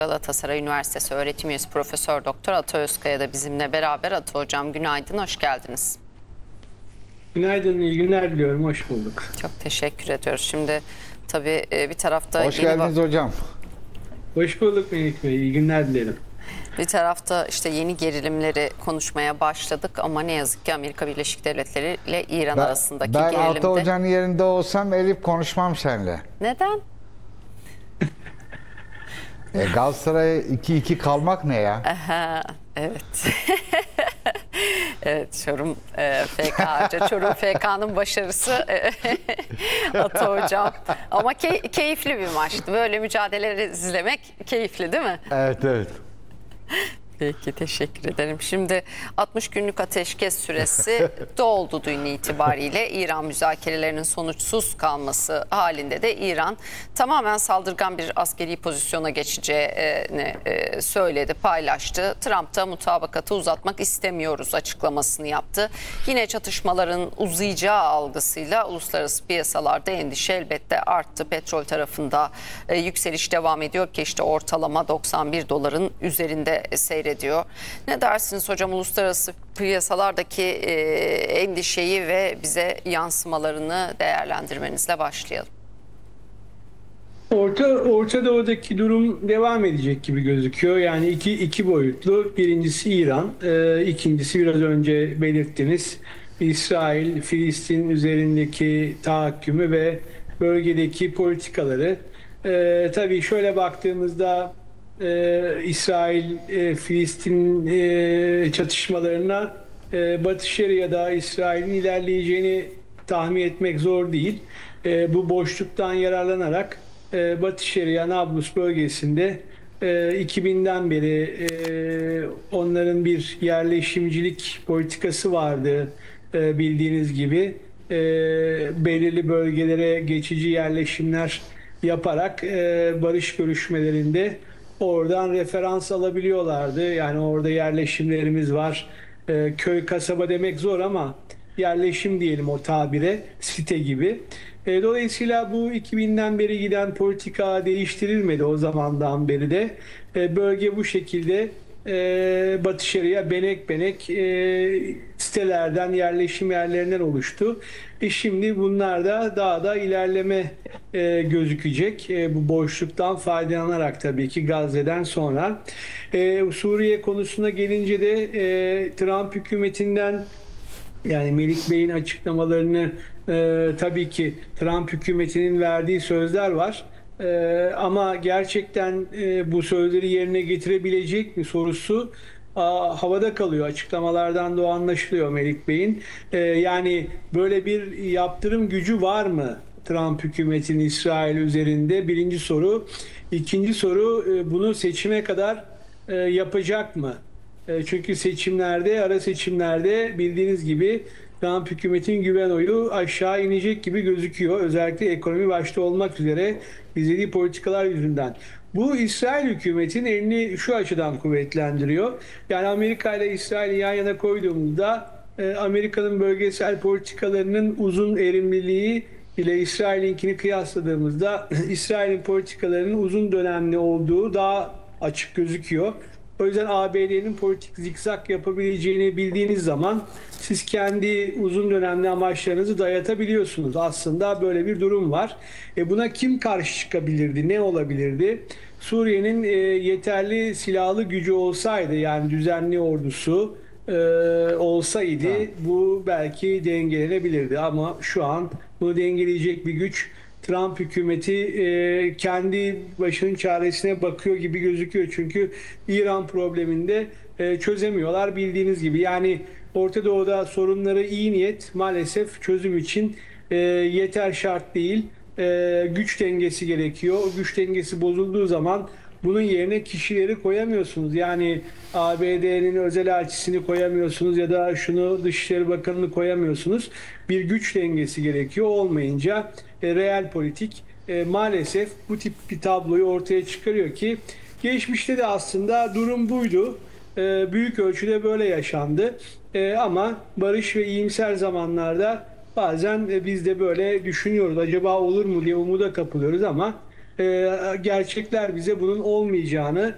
Galatasaray Üniversitesi öğretim üyesi Profesör Doktor Ata Özkaya da bizimle beraber. Ata Hocam günaydın, hoş geldiniz. Günaydın, iyi günler diliyorum. Hoş bulduk. Çok teşekkür ediyoruz. Şimdi tabii bir tarafta Hoş geldiniz hocam. Hoş bulduk Melik Bey, iyi günler dilerim. bir tarafta işte yeni gerilimleri konuşmaya başladık ama ne yazık ki Amerika Birleşik Devletleri ile İran arasındaki Ben gerilimde. Ata Hoca'nın yerinde olsam Elif konuşmam seninle. Neden? Galatasaray'a 2-2 kalmak ne ya? Aha, evet. Evet, Çorum FK, Çorum FK'nın başarısı Ata Hocam. Ama keyifli bir maçtı. Böyle mücadeleleri izlemek keyifli değil mi? Evet, evet. Peki, teşekkür ederim. Şimdi 60 günlük ateşkes süresi doldu dün itibariyle. İran müzakerelerinin sonuçsuz kalması halinde de İran tamamen saldırgan bir askeri pozisyona geçeceğini söyledi, paylaştı. Trump da mutabakatı uzatmak istemiyoruz açıklamasını yaptı. Yine çatışmaların uzayacağı algısıyla uluslararası piyasalarda endişe elbette arttı. Petrol tarafında yükseliş devam ediyor ki işte ortalama 91 doların üzerinde seyrediyor. Ne dersiniz hocam, uluslararası piyasalardaki endişeyi ve bize yansımalarını değerlendirmenizle başlayalım. Orta Doğu'daki durum devam edecek gibi gözüküyor. Yani iki boyutlu. Birincisi İran, ikincisi biraz önce belirttiniz. İsrail, Filistin üzerindeki tahakkümü ve bölgedeki politikaları. Tabii şöyle baktığımızda İsrail-Filistin çatışmalarına Batı Şeria'da İsrail'in ilerleyeceğini tahmin etmek zor değil. Bu boşluktan yararlanarak Batı Şeria Nablus bölgesinde 2000'den beri onların bir yerleşimcilik politikası vardı, bildiğiniz gibi. Belirli bölgelere geçici yerleşimler yaparak barış görüşmelerinde oradan referans alabiliyorlardı. Yani orada yerleşimlerimiz var. Köy kasaba demek zor ama yerleşim diyelim o tabire, site gibi. Dolayısıyla bu 2000'den beri giden politika değiştirilmedi o zamandan beri de. Bölge bu şekilde Batı Şeria benek benek sitelerden, yerleşim yerlerinden oluştu. Şimdi bunlar da daha da ilerleme gözükecek. Bu boşluktan faydalanarak tabii ki Gazze'den sonra. Suriye konusuna gelince de Trump hükümetinden, yani Melik Bey'in açıklamalarını tabii ki Trump hükümetinin verdiği sözler var. Ama gerçekten bu sözleri yerine getirebilecek mi sorusu havada kalıyor. Açıklamalardan da o anlaşılıyor Melik Bey'in. Yani böyle bir yaptırım gücü var mı Trump hükümetinin İsrail üzerinde? Birinci soru. İkinci soru, bunu seçime kadar yapacak mı? Çünkü seçimlerde, ara seçimlerde bildiğiniz gibi Trump hükümetin güven oyu aşağı inecek gibi gözüküyor. Özellikle ekonomi başta olmak üzere izlediği politikalar yüzünden. Bu İsrail hükümetin elini şu açıdan kuvvetlendiriyor. Yani Amerika ile İsrail'i yan yana koyduğumuzda Amerika'nın bölgesel politikalarının uzun erimliliği ile İsrail'inkini kıyasladığımızda İsrail'in politikalarının uzun dönemli olduğu daha açık gözüküyor. O yüzden ABD'nin politik zikzak yapabileceğini bildiğiniz zaman siz kendi uzun dönemli amaçlarınızı dayatabiliyorsunuz. Aslında böyle bir durum var. Buna kim karşı çıkabilirdi? Ne olabilirdi? Suriye'nin yeterli silahlı gücü olsaydı, yani düzenli ordusu olsaydı bu belki dengelenebilirdi. Ama şu an bunu dengeleyecek bir güç Trump hükümeti kendi başının çaresine bakıyor gibi gözüküyor. Çünkü İran probleminde çözemiyorlar bildiğiniz gibi. Yani Orta Doğu'da sorunları iyi niyet maalesef çözüm için yeter şart değil. Güç dengesi gerekiyor. O güç dengesi bozulduğu zaman bunun yerine kişileri koyamıyorsunuz. Yani ABD'nin özel elçisini koyamıyorsunuz ya da şunu Dışişleri Bakanı'nı koyamıyorsunuz. Bir güç dengesi gerekiyor. Olmayınca real politik maalesef bu tip bir tabloyu ortaya çıkarıyor ki geçmişte de aslında durum buydu. Büyük ölçüde böyle yaşandı. Ama barış ve iyimser zamanlarda bazen biz de böyle düşünüyoruz. Acaba olur mu diye umuda kapılıyoruz ama gerçekler bize bunun olmayacağını